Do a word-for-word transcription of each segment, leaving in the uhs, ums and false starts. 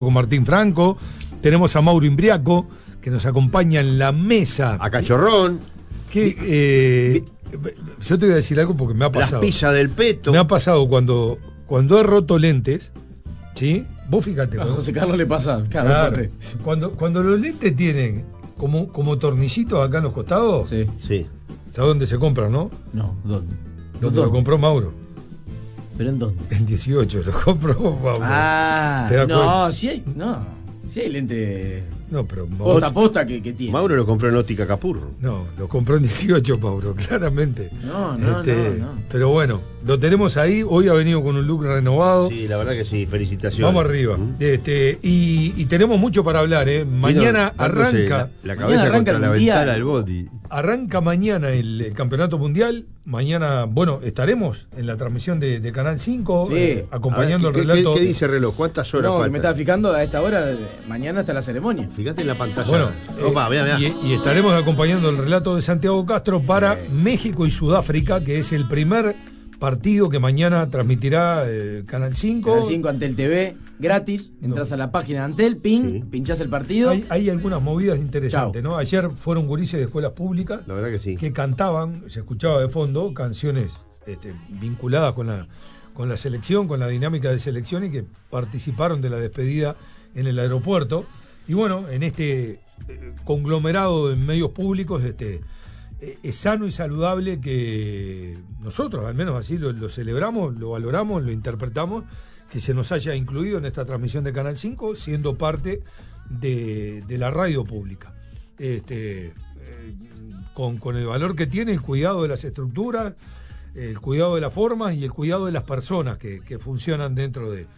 con Martín Franco, tenemos a Mauro Imbriaco, que nos acompaña en la mesa. A Cachorrón. Que, eh, yo te voy a decir algo porque me ha pasado. Las pizzas del Peto. Me ha pasado cuando, cuando he roto lentes, ¿sí? Vos fíjate. A José Carlos le pasa. Claro, claro, cuando, cuando los lentes tienen como, como tornillitos acá en los costados. Sí. Sí. ¿Sabes dónde se compran, no? No, ¿dónde? ¿Dónde, ¿Dónde lo compró Mauro? ¿Pero en dónde? En dieciocho, lo compró Mauro. Ah, ¿Te das no, cuenta? si hay, no, si hay lente No, pero Mauro, posta posta que, que tiene. Mauro lo compró en Óptica Capurro. no, lo compró en dieciocho, Mauro, claramente. No, no, Este, no, no. Pero bueno, lo tenemos ahí. Hoy ha venido con un look renovado. Sí, la verdad que sí, felicitaciones. Vamos arriba. ¿Mm? Este, y, y tenemos mucho para hablar, ¿eh? Mañana Vino dándose arranca. La, la Mañana cabeza arranca contra el la mundial. ventana del boti. Arranca mañana el, el campeonato mundial. Mañana, bueno, estaremos en la transmisión de, de Canal cinco, Sí. eh, acompañando A ver, el ¿qué, relato. ¿Qué, qué dice el reloj? ¿Cuántas horas No, que me estaba faltan? fijando a esta hora, de- mañana está la ceremonia. Fíjate en la pantalla. Bueno, Opa, eh, vea, vea. Y, y estaremos acompañando el relato de Santiago Castro para Sí. México y Sudáfrica, que es el primer partido que mañana transmitirá eh, Canal cinco. Canal cinco, Antel T V, gratis. Entras No. a la página de Antel, ping, Sí. pinchás el partido. Hay, hay algunas movidas interesantes, Chau. ¿no? Ayer fueron gurises de escuelas públicas La verdad que sí. que cantaban, se escuchaba de fondo, canciones este, vinculadas con la, con la selección, con la dinámica de selección y que participaron de la despedida en el aeropuerto. Y bueno, en este eh, conglomerado de medios públicos, este, eh, es sano y saludable que nosotros, al menos así lo, lo celebramos, lo valoramos, lo interpretamos, que se nos haya incluido en esta transmisión de Canal cinco, siendo parte de, de la radio pública. Este, eh, con, con el valor que tiene, el cuidado de las estructuras, el cuidado de las formas y el cuidado de las personas que, que funcionan dentro de...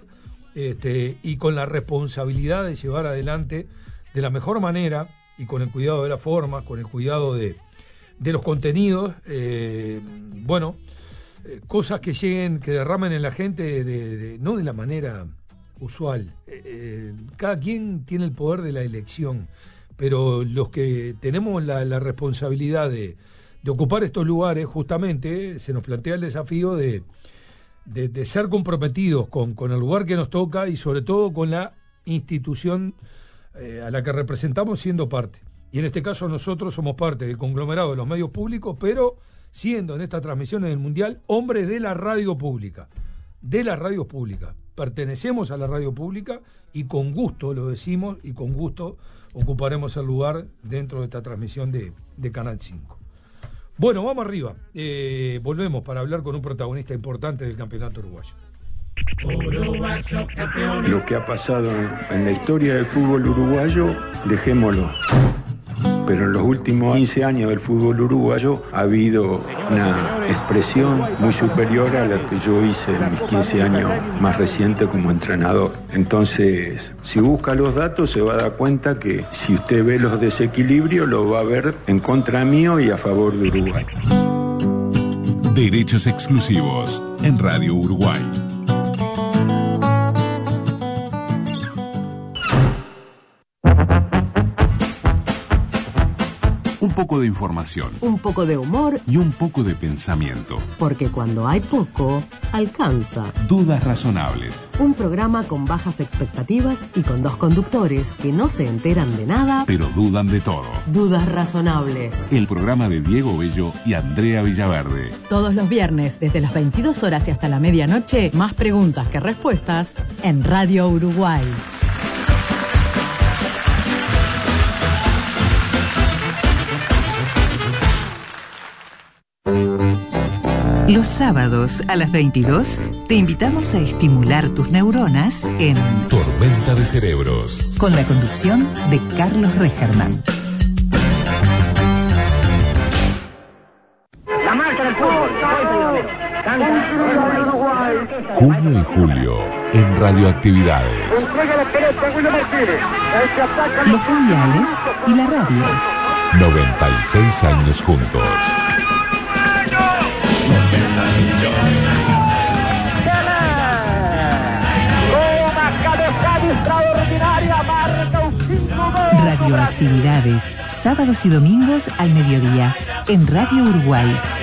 Este, y con la responsabilidad de llevar adelante de la mejor manera y con el cuidado de las formas, con el cuidado de, de los contenidos, eh, bueno, eh, cosas que lleguen, que derramen en la gente, de, de- no de la manera usual. Eh, eh, cada quien tiene el poder de la elección, pero los que tenemos la, la responsabilidad de, de ocupar estos lugares, justamente, eh, se nos plantea el desafío de, de, de ser comprometidos con, con el lugar que nos toca y sobre todo con la institución eh, a la que representamos siendo parte. Y en este caso nosotros somos parte del conglomerado de los medios públicos, pero siendo en esta transmisión en el Mundial hombres de la radio pública, de la radio pública. Pertenecemos a la radio pública y con gusto lo decimos y con gusto ocuparemos el lugar dentro de esta transmisión de, de Canal cinco. Bueno, vamos arriba. Eh, volvemos para hablar con un protagonista importante del campeonato uruguayo. Lo que ha pasado en la historia del fútbol uruguayo, dejémoslo. Pero en los últimos quince años del fútbol uruguayo ha habido una expresión muy superior a la que yo hice en mis quince años más recientes como entrenador. Entonces, si busca los datos se va a dar cuenta que si usted ve los desequilibrios, lo va a ver en contra mío y a favor de Uruguay. Derechos exclusivos en Radio Uruguay. Un poco de información Un poco de humor, y un poco de pensamiento. porque cuando hay poco, alcanza. Dudas razonables. Un programa con bajas expectativas y con dos conductores que no se enteran de nada. Pero dudan de todo. Dudas razonables. El programa de Diego Bello y Andrea Villaverde. Todos los viernes, desde las veintidós horas y hasta la medianoche, más preguntas que respuestas en Radio Uruguay. Los sábados a las veintidós te invitamos a estimular tus neuronas en Tormenta de cerebros. con la conducción de Carlos Regerman. Junio y julio en Radioactividades. Los mundiales y la radio. noventa y seis años juntos. Radioactividades, sábados y domingos al mediodía en Radio Uruguay.